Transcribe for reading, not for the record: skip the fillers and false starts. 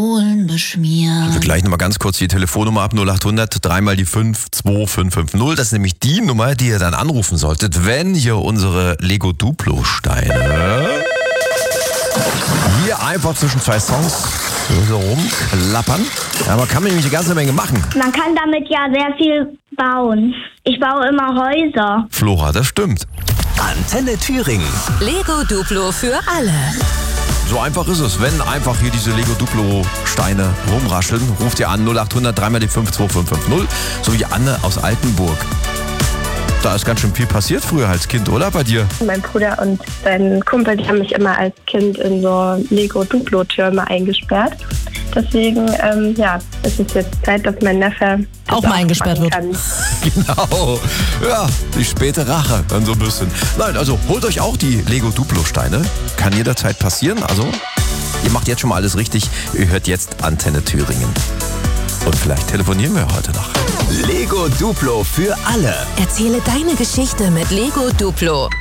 Wir gleichen nochmal ganz kurz die Telefonnummer ab 0800 3 mal die 5 2550. Das ist nämlich die Nummer, die ihr dann anrufen solltet, wenn ihr unsere Lego Duplo-Steine hier einfach zwischen zwei Songs so rumklappern. Ja, man kann nämlich eine ganze Menge machen. Man kann damit ja sehr viel bauen. Ich baue immer Häuser. Flora, das stimmt. Antenne Thüringen. Lego Duplo für alle. So einfach ist es. Wenn einfach hier diese Lego Duplo Steine rumrascheln, ruft ihr an 0800 3 mal die 5 2550. So wie Anne aus Altenburg. Da ist ganz schön viel passiert früher als Kind, oder bei dir? Mein Bruder und sein Kumpel, die haben mich immer als Kind in so Lego-Duplo-Türme eingesperrt. Deswegen, ist es jetzt Zeit, dass mein Neffe auch mal eingesperrt wird. Genau. Ja, die späte Rache, dann so ein bisschen. Nein, also holt euch auch die Lego Duplo-Steine. Kann jederzeit passieren. Also, ihr macht jetzt schon mal alles richtig. Ihr hört jetzt Antenne Thüringen. Und vielleicht telefonieren wir heute noch. Lego Duplo für alle. Erzähle deine Geschichte mit Lego Duplo.